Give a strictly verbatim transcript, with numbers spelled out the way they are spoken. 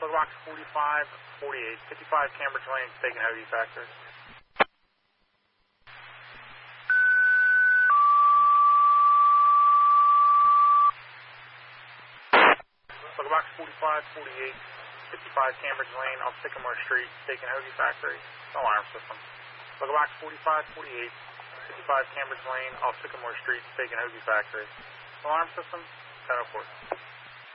Slug box forty-five forty-eight, fifty-five Cambridge Lane, Steak and Hoagie Factory. Slug box forty-five forty-eight, fifty-five Cambridge Lane off Sycamore Street, Steak and Hoagie Factory. Alarm system. Slug box forty-five forty-eight, fifty-five Cambridge Lane off Sycamore Street, Steak and Hoagie Factory. Alarm system, ten oh four.